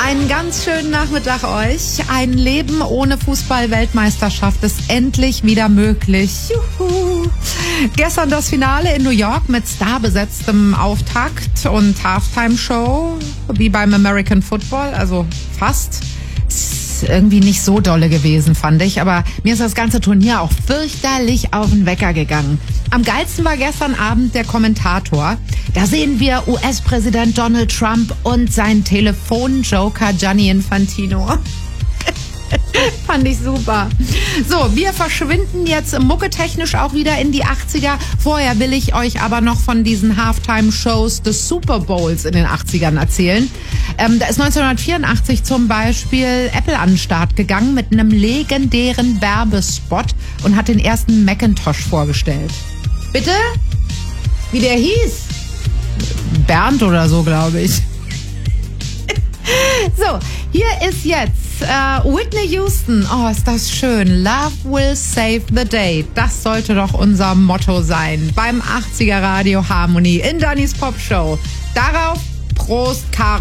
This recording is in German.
Einen ganz schönen Nachmittag euch. Ein Leben ohne Fußball-Weltmeisterschaft ist endlich wieder möglich. Juhu. Gestern das Finale in New York mit starbesetztem Auftakt und Halftime-Show, wie beim American Football, also fast. Ist irgendwie nicht so dolle gewesen, fand ich, aber mir ist das ganze Turnier auch fürchterlich auf den Wecker gegangen. Am geilsten war gestern Abend der Kommentator. Da sehen wir US-Präsident Donald Trump und seinen Telefonjoker Gianni Infantino. Fand ich super. So, wir verschwinden jetzt mucketechnisch auch wieder in die 80er. Vorher will ich euch aber noch von diesen Halftime-Shows des Super Bowls in den 80ern erzählen. Da ist 1984 zum Beispiel Apple an den Start gegangen mit einem legendären Werbespot und hat den ersten Macintosh vorgestellt. Bitte? Wie der hieß? Bernd oder so, glaube ich. So, hier ist jetzt Whitney Houston. Oh, ist das schön. Love will save the day. Das sollte doch unser Motto sein. Beim 80er Radio Harmony in Dannys Pop Show. Darauf Prost, Caro.